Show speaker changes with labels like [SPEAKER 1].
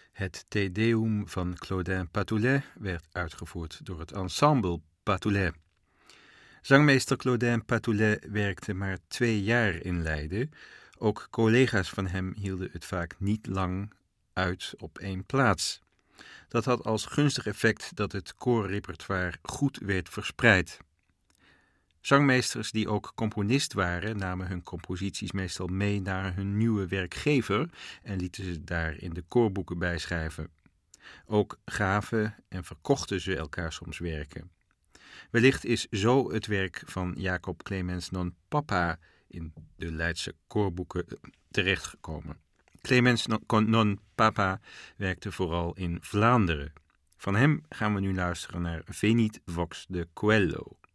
[SPEAKER 1] Het Te Deum van Claudin Patoulet werd uitgevoerd door het ensemble Patoulet. Zangmeester Claudin Patoulet werkte maar 2 jaar in Leiden. Ook collega's van hem hielden het vaak niet lang uit op één plaats. Dat had als gunstig effect dat het koorrepertoire goed werd verspreid. Zangmeesters die ook componist waren, namen hun composities meestal mee naar hun nieuwe werkgever en lieten ze daar in de koorboeken bijschrijven. Ook gaven en verkochten ze elkaar soms werken. Wellicht is zo het werk van Jacob Clemens non Papa in de Leidse koorboeken terechtgekomen. Clemens non Papa werkte vooral in Vlaanderen. Van hem gaan we nu luisteren naar Venit Vox de Coello.